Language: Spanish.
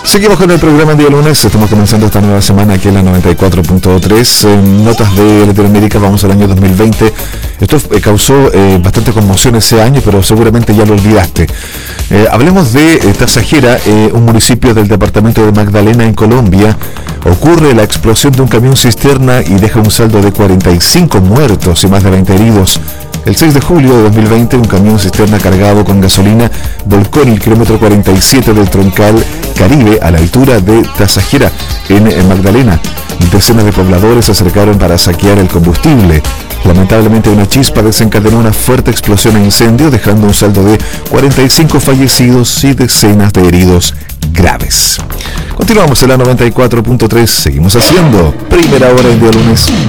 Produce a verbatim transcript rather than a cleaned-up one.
Seguimos con el programa en día lunes, estamos comenzando esta nueva semana aquí en la noventa y cuatro punto tres. En notas de Latinoamérica, vamos al año dos mil veinte. Esto eh, causó eh, bastante conmoción ese año, pero seguramente ya lo olvidaste. Eh, hablemos de eh, Tasajera, eh, un municipio del departamento de Magdalena en Colombia. Ocurre la explosión de un camión cisterna y deja un saldo de cuarenta y cinco muertos y más de veinte heridos. El seis de julio de dos mil veinte, un camión cisterna cargado con gasolina volcó en el kilómetro cuarenta y siete del troncal Caribe a la altura de Tasajera, en, en Magdalena. Decenas de pobladores se acercaron para saquear el combustible. Lamentablemente, una chispa desencadenó una fuerte explosión e incendio, dejando un saldo de cuarenta y cinco fallecidos y decenas de heridos graves. Continuamos en la noventa y cuatro punto tres, seguimos haciendo Primera Hora en día lunes.